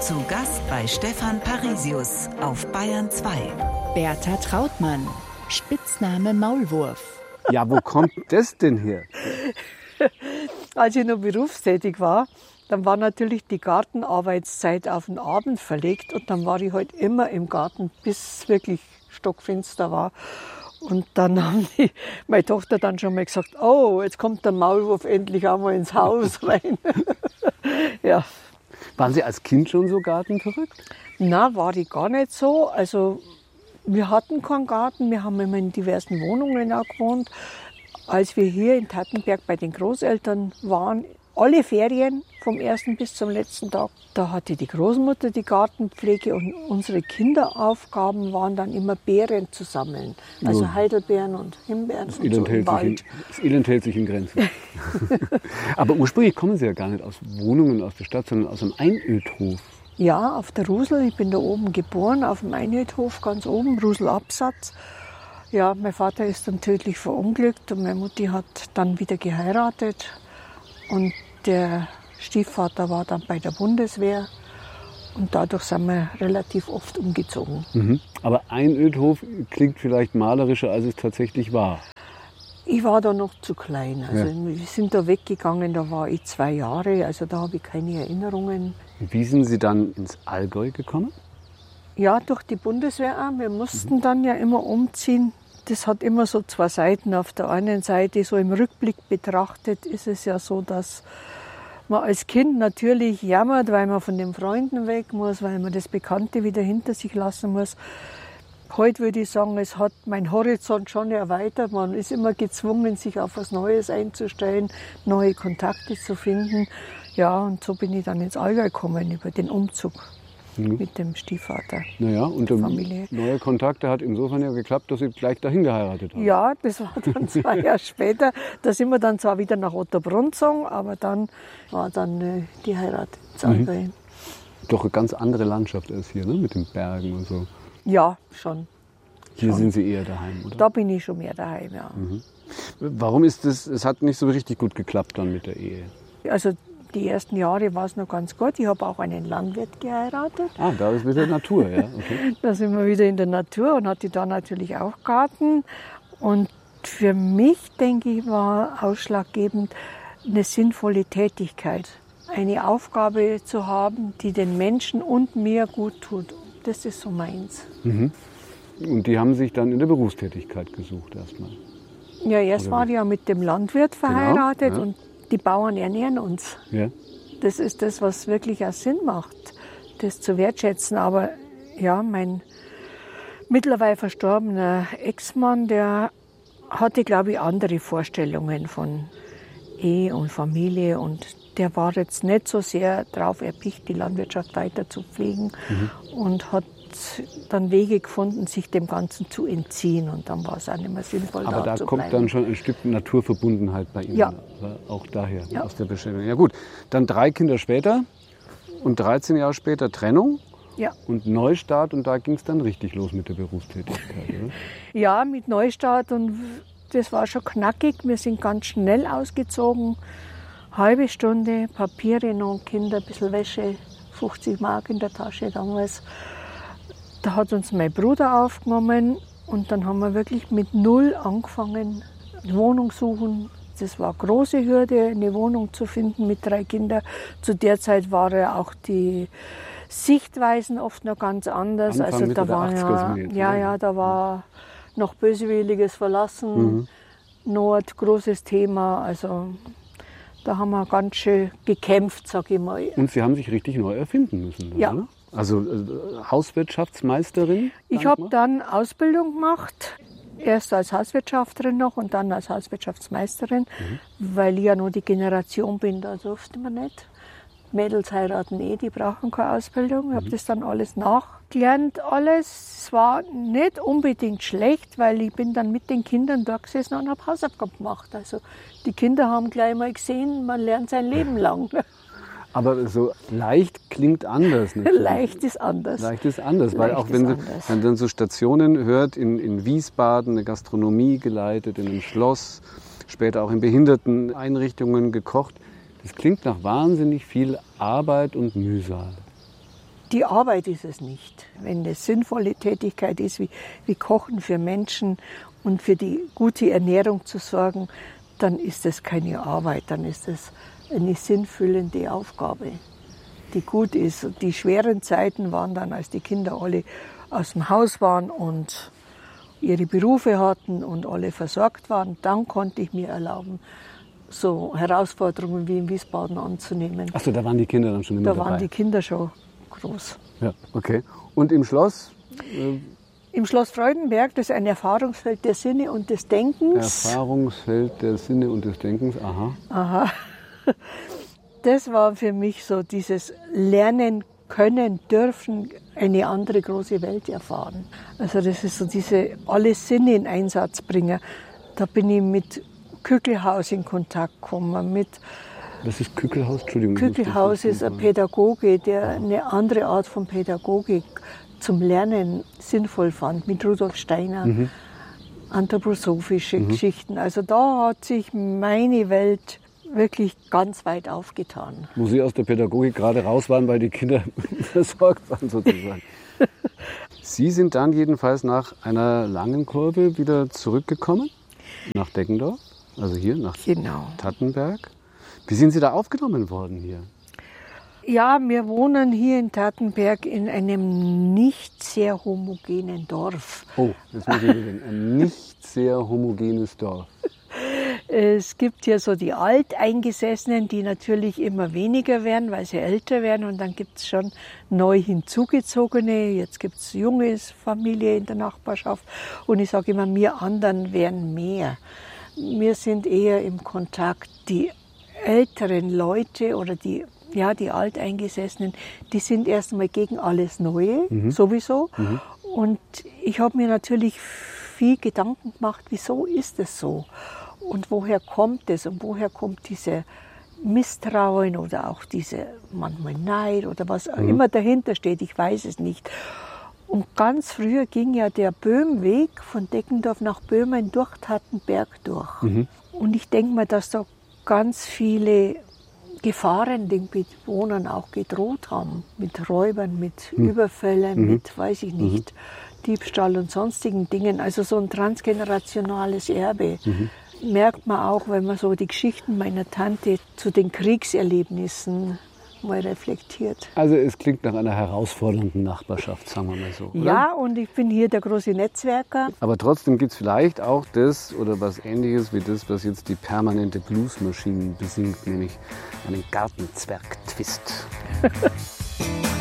Zu Gast bei Stefan Parisius auf Bayern 2. Bertha Trautmann, Spitzname Maulwurf. Ja, wo kommt das denn her? Als ich noch berufstätig war, dann war natürlich die Gartenarbeitszeit auf den Abend verlegt und dann war ich halt immer im Garten, bis wirklich stockfinster war. Und dann haben meine Tochter dann schon mal gesagt, oh, jetzt kommt der Maulwurf endlich einmal ins Haus rein. Ja. Waren Sie als Kind schon so gartenverrückt? Na, war ich gar nicht so. Also wir hatten keinen Garten, wir haben immer in diversen Wohnungen auch gewohnt. Als wir hier in Tattenberg bei den Großeltern waren, alle Ferien vom ersten bis zum letzten Tag, da hatte die Großmutter die Gartenpflege und unsere Kinderaufgaben waren dann immer Beeren zu sammeln. Also Heidelbeeren und Himbeeren und so im Wald. Das Elend hält sich in Grenzen. Aber ursprünglich kommen Sie ja gar nicht aus Wohnungen aus der Stadt, sondern aus einem Einödhof. Ja, auf der Rusel. Ich bin da oben geboren, auf dem Einödhof ganz oben, Ruselabsatz. Ja, mein Vater ist dann tödlich verunglückt und meine Mutti hat dann wieder geheiratet. Und der Stiefvater war dann bei der Bundeswehr und dadurch sind wir relativ oft umgezogen. Mhm. Aber Einödhof klingt vielleicht malerischer, als es tatsächlich war. Ich war da noch zu klein. Also wir sind da weggegangen, da war ich 2 Jahre, also da habe ich keine Erinnerungen. Wie sind Sie dann ins Allgäu gekommen? Ja, durch die Bundeswehr auch. Wir mussten dann ja immer umziehen. Das hat immer so 2 Seiten. Auf der einen Seite, so im Rückblick betrachtet, ist es ja so, dass man als Kind natürlich jammert, weil man von den Freunden weg muss, weil man das Bekannte wieder hinter sich lassen muss. Heute würde ich sagen, es hat mein Horizont schon erweitert. Man ist immer gezwungen, sich auf was Neues einzustellen, neue Kontakte zu finden. Ja, und so bin ich dann ins Allgäu gekommen über den Umzug. Mit dem Stiefvater. Naja, und der neue Kontakte hat insofern ja geklappt, dass Sie gleich dahin geheiratet haben. Ja, das war dann 2 Jahre später. Da sind wir dann zwar wieder nach Ottobrunn gezogen, aber dann war dann die Heirat ins Allgäu. Doch eine ganz andere Landschaft als hier, ne? Mit den Bergen und so. Ja, schon. Hier sind Sie eher daheim, oder? Da bin ich schon mehr daheim, ja. Warum ist das, es hat nicht so richtig gut geklappt dann mit der Ehe? Also die ersten Jahre war es noch ganz gut. Ich habe auch einen Landwirt geheiratet. Ah, da ist wieder Natur, ja. Okay. Da sind wir wieder in der Natur und hatte da natürlich auch Garten. Und für mich, denke ich, war ausschlaggebend eine sinnvolle Tätigkeit. Eine Aufgabe zu haben, die den Menschen und mir gut tut. Das ist so meins. Mhm. Und die haben sich dann in der Berufstätigkeit gesucht erstmal? Ja, erst war ich ja mit dem Landwirt verheiratet und die Bauern ernähren uns. Ja. Das ist das, was wirklich auch Sinn macht, das zu wertschätzen. Aber ja, mein mittlerweile verstorbener Ex-Mann, der hatte, glaube ich, andere Vorstellungen von Ehe und Familie. Und der war jetzt nicht so sehr darauf erpicht, die Landwirtschaft weiter zu pflegen und hat dann Wege gefunden, sich dem Ganzen zu entziehen. Und dann war es auch nicht mehr sinnvoll, aber da kommt bleiben. Dann schon ein Stück Naturverbundenheit bei Ihnen. Ja. Auch daher, aus der Beschäftigung. Ja gut, dann 3 Kinder später und 13 Jahre später Trennung und Neustart. Und da ging es dann richtig los mit der Berufstätigkeit, oder? Ja, mit Neustart. Und das war schon knackig. Wir sind ganz schnell ausgezogen. Halbe Stunde, Papiere noch, Kinder, ein bisschen Wäsche, 50 Mark in der Tasche damals. Da hat uns mein Bruder aufgenommen und dann haben wir wirklich mit 0 angefangen, eine Wohnung suchen. Das war eine große Hürde, eine Wohnung zu finden mit 3 Kindern. Zu der Zeit waren ja auch die Sichtweisen oft noch ganz anders. Anfang also Mitte da der war 80er da war noch böswilliges Verlassen, Nord, großes Thema. Also da haben wir ganz schön gekämpft, sag ich mal. Und Sie haben sich richtig neu erfinden müssen, dann, oder? Also Hauswirtschaftsmeisterin? Ich habe dann Ausbildung gemacht, erst als Hauswirtschafterin noch und dann als Hauswirtschaftsmeisterin, weil ich ja nur die Generation bin, da durfte man nicht. Mädels heiraten die brauchen keine Ausbildung. Ich habe das dann alles nachgelernt, alles. Es war nicht unbedingt schlecht, weil ich bin dann mit den Kindern da gesessen und habe Hausaufgaben gemacht. Also die Kinder haben gleich mal gesehen, man lernt sein Leben lang. Aber so leicht klingt anders. Natürlich. Leicht ist anders. Leicht ist anders, weil auch wenn man dann so Stationen hört, in Wiesbaden eine Gastronomie geleitet, in einem Schloss, später auch in Behinderteneinrichtungen gekocht, das klingt nach wahnsinnig viel Arbeit und Mühsal. Die Arbeit ist es nicht. Wenn es sinnvolle Tätigkeit ist, wie Kochen für Menschen und für die gute Ernährung zu sorgen, dann ist es keine Arbeit, dann ist es eine sinnfüllende Aufgabe, die gut ist. Und die schweren Zeiten waren dann, als die Kinder alle aus dem Haus waren und ihre Berufe hatten und alle versorgt waren. Dann konnte ich mir erlauben, so Herausforderungen wie in Wiesbaden anzunehmen. Ach so, da waren die Kinder dann schon immer dabei? Da waren die Kinder schon groß. Ja, okay. Und im Schloss? Im Schloss Freudenberg, das ist ein Erfahrungsfeld der Sinne und des Denkens. Erfahrungsfeld der Sinne und des Denkens, aha. Aha. Das war für mich so dieses Lernen können, dürfen, eine andere große Welt erfahren. Also das ist so diese alle Sinne in Einsatz bringen. Da bin ich mit Küchelhaus in Kontakt gekommen. Was ist Küchelhaus? Entschuldigung. Küchelhaus ist ein Pädagoge, der eine andere Art von Pädagogik zum Lernen sinnvoll fand, mit Rudolf Steiner, anthroposophische Geschichten. Also da hat sich meine Welt wirklich ganz weit aufgetan. Wo Sie aus der Pädagogik gerade raus waren, weil die Kinder versorgt waren sozusagen. Sie sind dann jedenfalls nach einer langen Kurve wieder zurückgekommen, nach Deggendorf, also hier nach Tattenberg. Wie sind Sie da aufgenommen worden hier? Ja, wir wohnen hier in Tattenberg in einem nicht sehr homogenen Dorf. Oh, das muss ich wissen. Ein nicht sehr homogenes Dorf. Es gibt hier so die Alteingesessenen, die natürlich immer weniger werden, weil sie älter werden. Und dann gibt es schon neu hinzugezogene. Jetzt gibt es junge Familie in der Nachbarschaft. Und ich sage immer, wir anderen werden mehr. Wir sind eher im Kontakt. Die älteren Leute oder die Alteingesessenen, die sind erstmal gegen alles Neue, sowieso. Und ich habe mir natürlich viel Gedanken gemacht, wieso ist es so? Und woher kommt es? Und woher kommt diese Misstrauen oder auch diese manchmal Neid oder was auch immer dahinter steht? Ich weiß es nicht. Und ganz früher ging ja der Böhmweg von Deggendorf nach Böhmen durch Tattenberg durch. Und ich denke mal, dass da ganz viele Gefahren den Bewohnern auch gedroht haben. Mit Räubern, mit Überfällen, mit, weiß ich nicht, Diebstahl und sonstigen Dingen. Also so ein transgenerationales Erbe. Merkt man auch, wenn man so die Geschichten meiner Tante zu den Kriegserlebnissen mal reflektiert. Also es klingt nach einer herausfordernden Nachbarschaft, sagen wir mal so, oder? Ja, und ich bin hier der große Netzwerker. Aber trotzdem gibt es vielleicht auch das oder was Ähnliches wie das, was jetzt die permanente Bluesmaschine besingt, nämlich einen Gartenzwerg-Twist.